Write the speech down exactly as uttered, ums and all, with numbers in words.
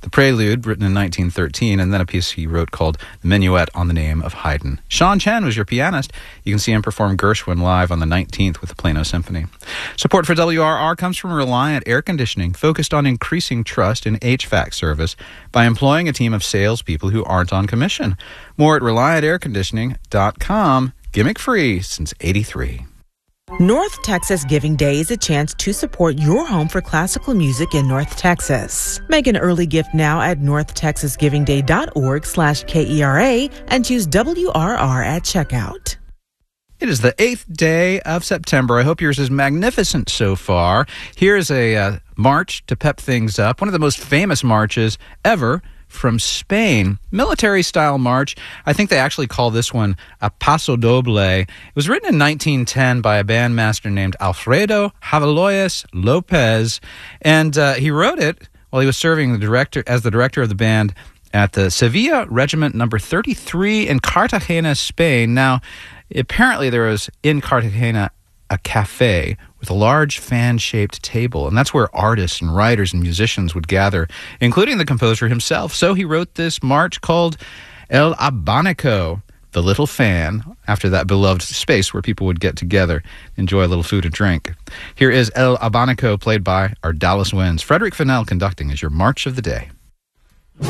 The Prelude, written in nineteen thirteen, and then a piece he wrote called The Minuet on the Name of Haydn. Sean Chen was your pianist. You can see him perform Gershwin live on the nineteenth with the Plano Symphony. Support for W R R comes from Reliant Air Conditioning, focused on increasing trust in H V A C service by employing a team of salespeople who aren't on commission. More at reliant air conditioning dot com. Gimmick free since eighty-three. North Texas Giving Day is a chance to support your home for classical music in North Texas. Make an early gift now at north texas giving day dot org slash K E R A and choose W R R at checkout. It is the eighth day of September. I hope yours is magnificent so far. Here's a uh, march to pep things up, one of the most famous marches ever from Spain. Military-style march. I think they actually call this one a Paso Doble. It was written in nineteen ten by a bandmaster named Alfredo Javaloyes Lopez, and uh, he wrote it while he was serving the director as the director of the band at the Sevilla Regiment number thirty-three in Cartagena, Spain. Now, apparently there was in Cartagena a cafe with a large fan-shaped table, and that's where artists and writers and musicians would gather, including the composer himself. So he wrote this march called El Abanico, the little fan, after that beloved space where people would get together, enjoy a little food and drink. Here is El Abanico, played by our Dallas Winds. Frederick Fennell conducting as your March of the Day.